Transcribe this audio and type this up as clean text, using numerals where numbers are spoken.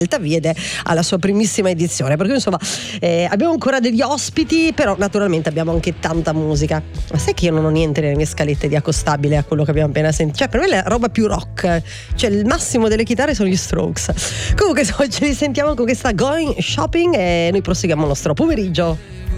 Viede alla sua primissima edizione, perché insomma abbiamo ancora degli ospiti, però naturalmente abbiamo anche tanta musica. Ma sai che io non ho niente nelle mie scalette di accostabile a quello che abbiamo appena sentito, cioè per me è la roba più rock, cioè il massimo delle chitarre sono gli Strokes. Comunque oggi li sentiamo con questa Going Shopping e noi proseguiamo il nostro pomeriggio.